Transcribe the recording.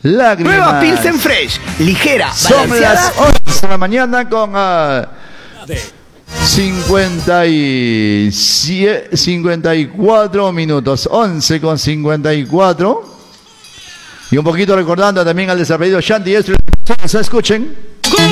Lágrimas. Nueva Pilsen Fresh, ligera, Son balanceada. las 11 de la mañana con 54 minutos. 11 con 54. Y un poquito recordando también al desarrollo Shanti. Escuchen.